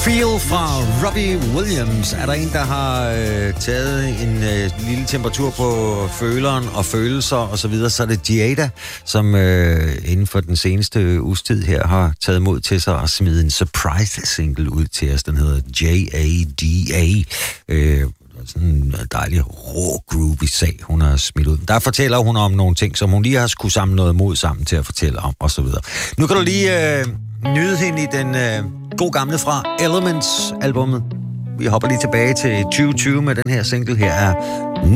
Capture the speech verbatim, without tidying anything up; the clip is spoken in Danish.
Feel fra Robbie Williams. Er der en, der har øh, taget en øh, lille temperatur på føleren og følelser og så videre, så er det Jada, som øh, inden for den seneste uges tid her har taget mod til sig og smidt en surprise-single ud til os. Den hedder J A D A. Øh, sådan en dejlig rå groovy sag, hun har smidt ud. Der fortæller hun om nogle ting, som hun lige har skulle samle noget mod sammen til at fortælle om, og så videre. Nu kan du lige øh, nyde hende i den øh, god gamle fra Elements-albummet. Vi hopper lige tilbage til tyve tyve med den her single her er